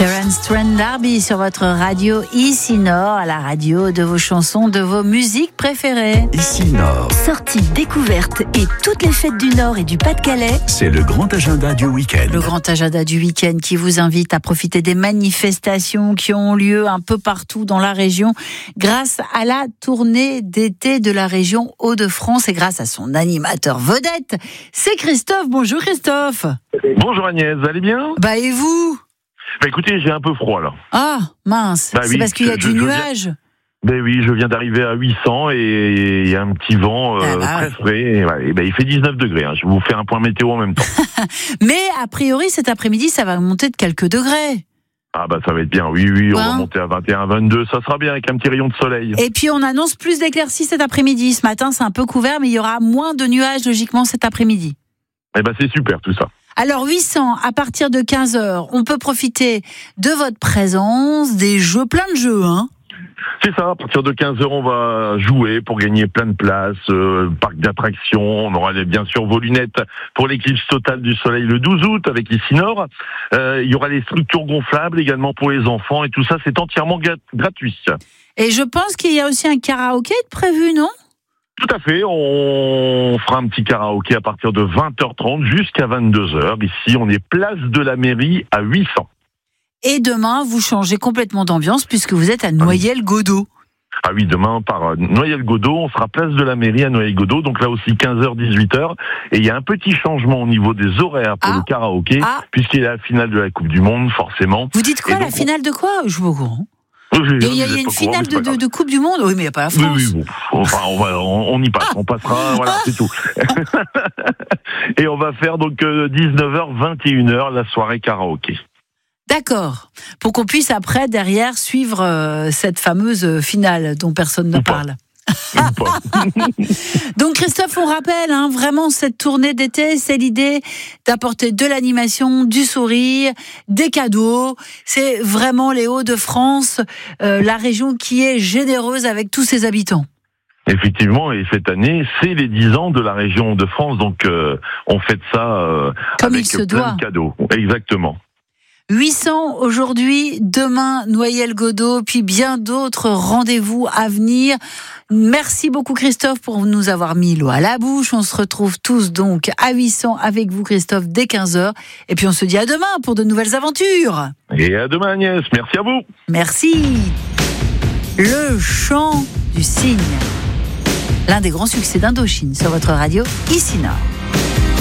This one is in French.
Terence Trent D'Arby sur votre radio Ici Nord, à la radio de vos chansons, de vos musiques préférées. Ici Nord. Sorties, découvertes et toutes les fêtes du Nord et du Pas-de-Calais. C'est le grand agenda du week-end. Le grand agenda du week-end qui vous invite à profiter des manifestations qui ont lieu un peu partout dans la région grâce à la tournée d'été de la région Hauts-de-France et grâce à son animateur vedette, c'est Christophe. Bonjour Christophe. Bonjour Agnès, vous allez bien ? Et vous ? Écoutez, j'ai un peu froid là. Ah, mince, c'est oui, parce qu'il y a du nuage. Oui, je viens d'arriver à 800 et il y a un petit vent très frais. Et il fait 19 degrés. Je vais vous faire un point météo en même temps. Mais a priori, cet après-midi, ça va monter de quelques degrés. Ah ça va être bien, oui, on va monter à 21, 22, ça sera bien avec un petit rayon de soleil. Et puis on annonce plus d'éclaircies cet après-midi. Ce matin, c'est un peu couvert, mais il y aura moins de nuages logiquement cet après-midi. C'est super tout ça. Alors 800, à partir de 15h, on peut profiter de votre présence, des jeux, plein de jeux, hein. C'est ça, à partir de 15h, on va jouer pour gagner plein de places, parc d'attractions, on aura bien sûr vos lunettes pour l'éclipse totale du soleil le 12 août avec Ici Nord. Il y aura les structures gonflables également pour les enfants et tout ça, c'est entièrement gratuit. Et je pense qu'il y a aussi un karaoké de prévu, non ? Tout à fait, on fera un petit karaoké à partir de 20h30 jusqu'à 22h. Ici, on est place de la mairie à 800. Et demain, vous changez complètement d'ambiance puisque vous êtes à Noyelles-Godault. Ah oui, demain, par Noyelles-Godault, on sera place de la mairie à Noyelles-Godault. Donc là aussi, 15h, 18h. Et il y a un petit changement au niveau des horaires pour le karaoké, puisqu'il y a la finale de la Coupe du Monde, forcément. Vous dites quoi, la finale de quoi ? Je vous courant. Il y a une finale de Coupe du Monde. Oui, mais il n'y a pas la France. Oui. Enfin, on y passe. On passera, voilà, c'est tout. Et on va faire donc 19h, 21h, la soirée karaoké. D'accord. Pour qu'on puisse après, derrière, suivre cette fameuse finale dont personne ne parle. Donc Christophe, on rappelle, vraiment cette tournée d'été, c'est l'idée d'apporter de l'animation, du sourire, des cadeaux. C'est vraiment les Hauts-de-France, la région qui est généreuse avec tous ses habitants. Effectivement, et cette année, c'est les 10 ans de la région de France, donc on fête ça comme avec il se plein doit. De cadeaux. Exactement. 800 aujourd'hui, demain Noyelles-Godault, puis bien d'autres rendez-vous à venir. Merci beaucoup Christophe pour nous avoir mis l'eau à la bouche. On se retrouve tous donc à 800 avec vous Christophe dès 15h. Et puis on se dit à demain pour de nouvelles aventures. Et à demain Agnès, merci à vous. Merci. Le chant du cygne. L'un des grands succès d'Indochine sur votre radio Ici Nord.